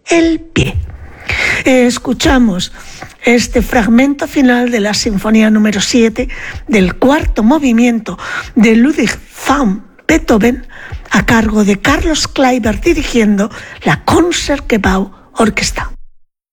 el pie. Escuchamos este fragmento final de la Sinfonía número 7 del cuarto movimiento de Ludwig van Beethoven, a cargo de Carlos Kleiber dirigiendo la Concertgebouw Orquesta.